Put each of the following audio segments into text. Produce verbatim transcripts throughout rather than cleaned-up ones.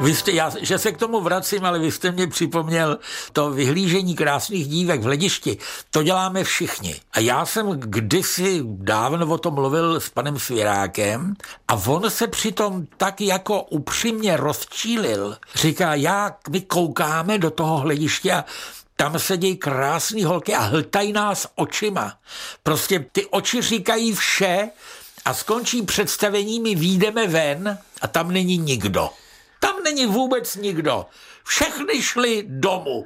Vy jste, já, že se k tomu vracím, ale vy jste mě připomněl to vyhlížení krásných dívek v hledišti. To děláme všichni. A já jsem kdysi dávno o tom mluvil s panem Svěrákem a on se přitom tak jako upřímně rozčílil. Říká, jak my koukáme do toho hlediště a tam sedí krásný holky a hltají nás očima. Prostě ty oči říkají vše a skončí představení, my výjdeme ven a tam není nikdo. Tam není vůbec nikdo. Všechny šli domů.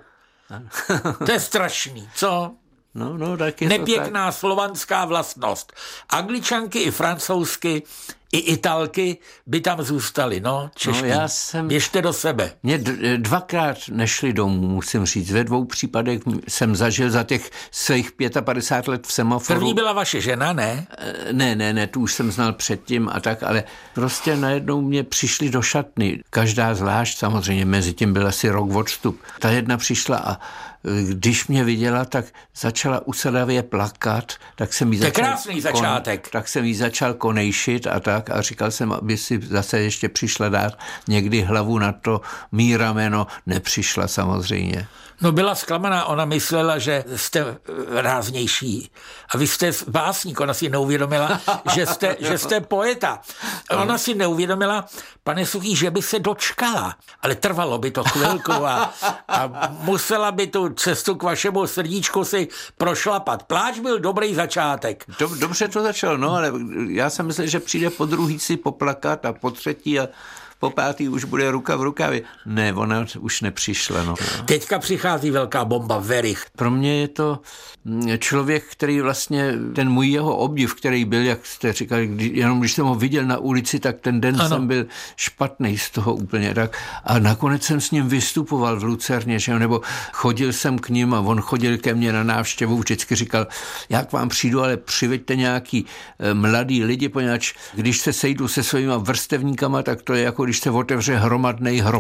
To je strašný, co? No, no, tak je Nepěkná tak. slovanská vlastnost. Angličanky i francouzsky i Italky by tam zůstaly, no, Češky. No, já jsem... Běžte do sebe. Mě dvakrát nešli domů, musím říct. Ve dvou případech jsem zažil za těch svých padesát pět let v semaforu. První byla vaše žena, ne? Ne, ne, ne, tu už jsem znal předtím a tak, ale prostě najednou mě přišli do šatny. Každá zvlášť, samozřejmě, mezi tím byl asi rok odstup. Ta jedna přišla a když mě viděla, tak začala usedavě plakat, tak jsem jí začal... krásný začátek. Kon, tak jsem jí začal konejšit a tak a říkal jsem, aby si zase ještě přišla dát někdy hlavu na to mý rameno. Nepřišla samozřejmě. No byla zklamaná, ona myslela, že jste ráznější. A vy jste básník, ona si neuvědomila, že jste, že jste poeta. Ona si neuvědomila, pane Suchý, že by se dočkala. Ale trvalo by to chvilku a, a musela by tu cestu k vašemu srdíčku si prošlapat. Pláč byl dobrý začátek. Dobře to začalo, no, ale já jsem myslel, že přijde po druhý si poplakat a po třetí a po pátý už bude ruka v rukavě. Ne, ona už nepřišla. No. Teďka přichází velká bomba, Werich. Pro mě je to člověk, který vlastně, ten můj jeho obdiv, který byl, jak jste říkali, kdy, jenom když jsem ho viděl na ulici, tak ten den ano. jsem byl špatný z toho úplně. Tak. A nakonec jsem s ním vystupoval v Lucerně, že? Nebo chodil jsem k ním a on chodil ke mně na návštěvu, vždycky říkal, já k vám přijdu, ale přiveďte nějaký e, mladý lidi, poněvadž když se sejdu se svýma vrstevníkama, tak to je jako když se otevře hromadnej hrob.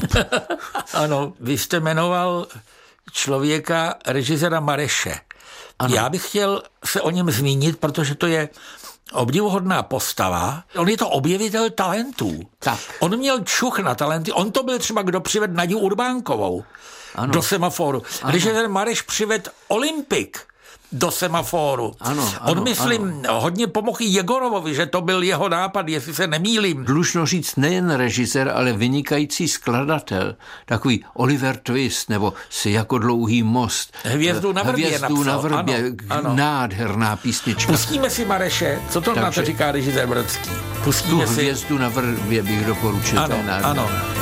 Ano, vy jste jmenoval člověka, režiséra Mareše. Ano. Já bych chtěl se o něm zmínit, protože to je obdivuhodná postava. On je to objevitel talentů. Tak. On měl čuch na talenty. On to byl třeba, kdo přivedl Naďu Urbánkovou ano. do Semaforu. Režisér Mareš přivedl Olympik do Semaforu. Ano, ano, On, myslím, ano. hodně pomohl Jegorovovi, že to byl jeho nápad, jestli se nemýlím. Dlužno říct nejen režisér, ale vynikající skladatel. Takový Oliver Twist, nebo Si jako dlouhý most. Hvězdu na vrbě Hvězdu napsal. na vrbě. Ano, ano. Nádherná písnička. Pustíme si Mareše. Co to Takže, na to říká režisér Brodský? Pustíme tu si. Hvězdu na vrbě bych doporučil. Ano, ano.